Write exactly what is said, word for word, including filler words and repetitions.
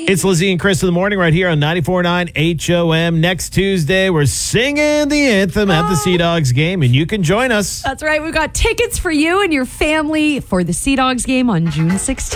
It's Lizzie and Chris in the morning right here on ninety-four point nine H O M. Next Tuesday, we're singing the anthem at the Sea Dogs game, and you can join us. That's right. We've got tickets for you and your family for the Sea Dogs game on June sixteenth.